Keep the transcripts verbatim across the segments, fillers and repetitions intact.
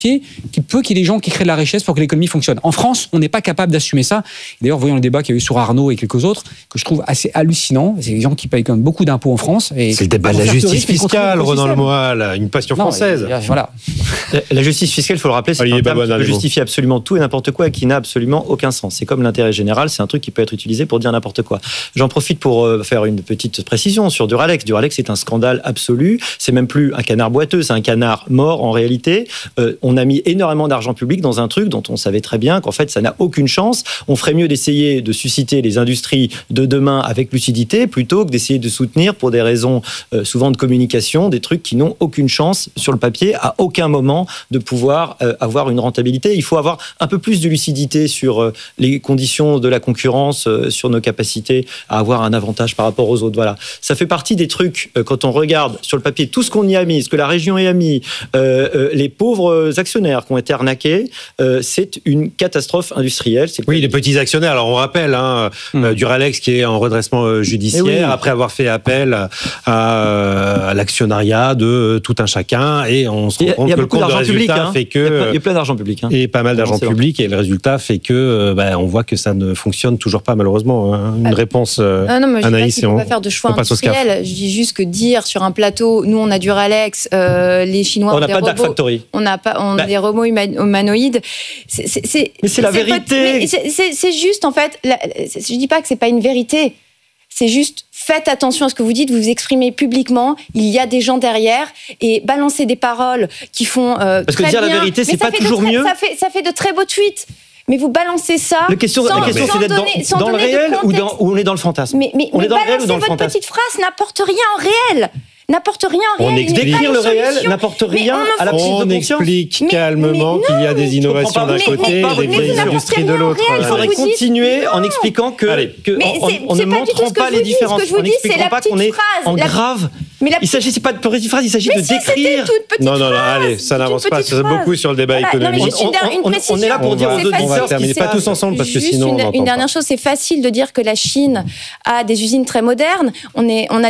qui peut qu'il y ait des gens qui créent de la richesse pour que l'économie fonctionne. En France, on n'est pas capable d'assumer ça. D'ailleurs, voyons le débat qu'il y a eu sur Arnaud et quelques autres, que je trouve assez hallucinant. C'est des gens qui payent quand même beaucoup d'impôts en France. Et c'est le débat de la justice fiscale, Ronan Lemoal, une passion non, française. Et, et, voilà. La justice fiscale, il faut le rappeler, c'est Olivier un terme Babonne, qui peut justifier absolument tout et n'importe quoi et qui n'a absolument aucun sens. C'est comme l'intérêt général, c'est un truc qui peut être utilisé pour dire n'importe quoi. J'en profite pour euh, faire une petite précision sur Duralex. Duralex, c'est un scandale absolu. C'est même plus un canard boiteux, c'est un canard mort en réalité. Euh, on a mis énormément d'argent public dans un truc dont on savait très bien qu'en fait ça n'a aucune chance. On ferait mieux d'essayer de susciter les industries de demain avec lucidité plutôt que d'essayer de soutenir pour des raisons euh, souvent de communication des trucs qui n'ont aucune chance sur le papier à aucun moment de pouvoir euh, avoir une rentabilité. Il faut avoir un peu plus de lucidité sur euh, les conditions de la concurrence, euh, sur nos capacités à avoir un avantage par rapport aux autres. Voilà. Ça fait partie des trucs euh, quand on regarde sur le papier tout ce qu'on y a mis, ce que la région y a mis, euh, euh, les pauvres actionnaires qui ont été arnaqués. Euh, c'est une catastrophe industrielle. C'est oui, les petits actionnaires. Alors on rappelle, hein, mmh. euh, Duralex qui est en redressement euh, judiciaire oui. après avoir fait appel à, à, à l'actionnariat de euh, tout un chacun, et on se rend compte que le compte de résultat public, hein. fait que il y, a, il y a plein d'argent public hein. et pas mal d'argent public, et le résultat fait que euh, bah, on voit que ça ne fonctionne toujours pas malheureusement. Hein. Une euh, réponse, euh, ah non, mais je Anaïs, dis pas qu'il ne faut pas faire de choix industriels. Je dis juste que dire sur un plateau, nous on a Duralex, euh, les Chinois on ont des pas robots, on n'a pas, on bah. des robots humanoïdes. C'est, c'est, c'est, mais c'est la c'est vérité. Pas, c'est, c'est, c'est juste, en fait, la, je dis pas que c'est pas une vérité. C'est juste, faites attention à ce que vous dites, vous vous exprimez publiquement, il y a des gens derrière, et balancer des paroles qui font euh, Parce que très dire bien, la vérité, c'est pas toujours très, mieux. Ça fait, ça fait de très beaux tweets. Mais vous balancez ça. La question, sans, la question sans c'est d'être donner, dans, dans le réel ou, dans, ou on est dans le fantasme. Mais, mais, on mais est dans le réel ou dans le votre fantasme. petite phrase n'apporte rien en réel. N'apporte rien en réel. On explique le réel n'apporte rien à la prise on de conscience. On explique calmement mais, mais qu'il y a des innovations d'un côté et des vieilles industries de l'autre. Il faudrait continuer en expliquant que, que mais on, c'est, on c'est ne pas montrera pas les différences. On n'expliquera pas qu'on est en grave. Il ne s'agit pas de petite phrase, il s'agit de décrire. Non, non, non, allez, ça n'avance pas. C'est beaucoup sur le débat économique. On est là pour dire aux auditeurs. On va terminer pas tous ensemble parce que sinon. Une dernière chose, c'est facile de dire que la Chine a des usines très modernes. On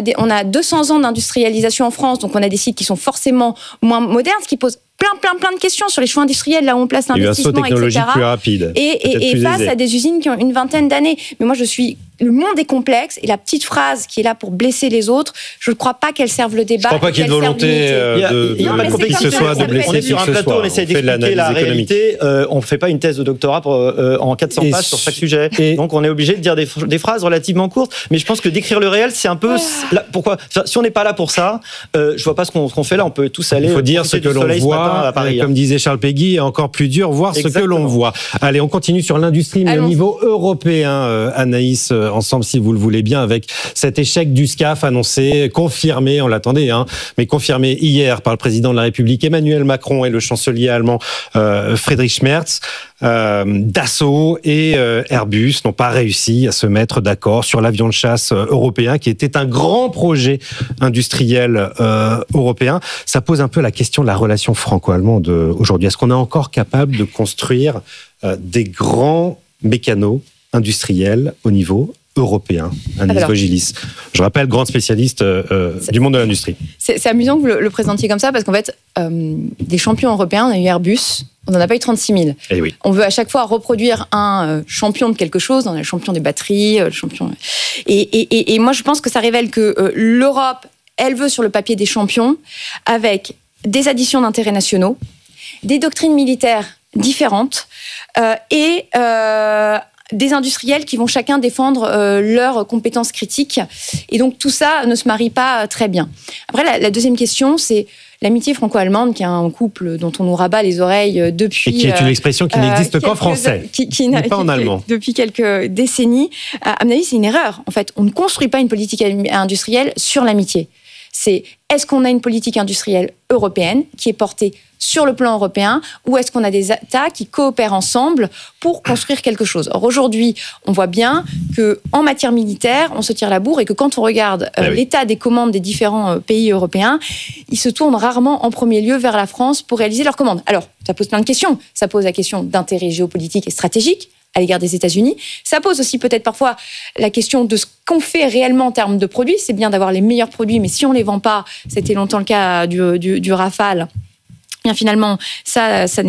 a deux cents ans d'industrialisation en France, donc on a des sites qui sont forcément moins modernes, ce qui pose plein, plein, plein de questions sur les choix industriels, là où on place l'investissement, et cetera. Plus rapide, et et, et face aisé. à des usines qui ont une vingtaine d'années. Mais moi, je suis... Le monde est complexe, et la petite phrase qui est là pour blesser les autres, je ne crois pas qu'elle serve le débat. Je ne crois pas qu'il y ait de volonté de, il y a, il y a de, de, de, ce soit de blesser. On est sur un plateau, on essaie d'expliquer la réalité. Euh, on ne fait pas une thèse de doctorat pour, euh, en quatre cents pages sur chaque sujet. Et donc, on est obligé de dire des, des phrases relativement courtes. Mais je pense que décrire le réel, c'est un peu... Là, pourquoi enfin, si on n'est pas là pour ça, euh, je ne vois pas ce qu'on, ce qu'on fait là. On peut tous aller... Il faut dire ce que l'on voit, comme disait Charles Péguy, et encore plus dur, voir ce que l'on voit. Allez, on continue sur l'industrie, mais au niveau européen, Anaïs, ensemble, si vous le voulez bien, avec cet échec du SCAF annoncé, confirmé, on l'attendait, hein, mais confirmé hier par le président de la République Emmanuel Macron et le chancelier allemand euh, Friedrich Merz. Euh, Dassault et euh, Airbus n'ont pas réussi à se mettre d'accord sur l'avion de chasse euh, européen, qui était un grand projet industriel euh, européen. Ça pose un peu la question de la relation franco-allemande aujourd'hui. Est-ce qu'on est encore capable de construire euh, des grands mécanos industriels au niveau européen, Anaïs Vogilis. Je rappelle, grande spécialiste euh, du monde de l'industrie. C'est, c'est amusant que vous le, le présentiez comme ça, parce qu'en fait, euh, des champions européens, on a eu Airbus, on n'en a pas eu trente-six mille. Et oui. On veut à chaque fois reproduire un euh, champion de quelque chose, on a le champion des batteries, euh, le champion... Et, et, et, et moi, je pense que ça révèle que euh, l'Europe, elle veut sur le papier des champions, avec des additions d'intérêts nationaux, des doctrines militaires différentes, euh, et... Euh, des industriels qui vont chacun défendre euh, leurs compétences critiques. Et donc, tout ça ne se marie pas très bien. Après, la, la deuxième question, c'est l'amitié franco-allemande, qui est un couple dont on nous rabat les oreilles depuis... Et qui est une expression qui euh, n'existe qu'en français, qui, qui n'a, pas en qui, allemand. Depuis quelques décennies. À mon avis, c'est une erreur. En fait, on ne construit pas une politique industrielle sur l'amitié. C'est, est-ce qu'on a une politique industrielle européenne qui est portée sur le plan européen, ou est-ce qu'on a des États qui coopèrent ensemble pour construire quelque chose ? Or, aujourd'hui, on voit bien qu'en matière militaire, on se tire la bourre, et que quand on regarde euh, ah oui. l'état des commandes des différents euh, pays européens, ils se tournent rarement en premier lieu vers la France pour réaliser leurs commandes. Alors, ça pose plein de questions. Ça pose la question d'intérêt géopolitique et stratégique à l'égard des États-Unis. Ça pose aussi peut-être parfois la question de ce qu'on fait réellement en termes de produits. C'est bien d'avoir les meilleurs produits, mais si on ne les vend pas, c'était longtemps le cas du, du, du Rafale, bien finalement, ça, ça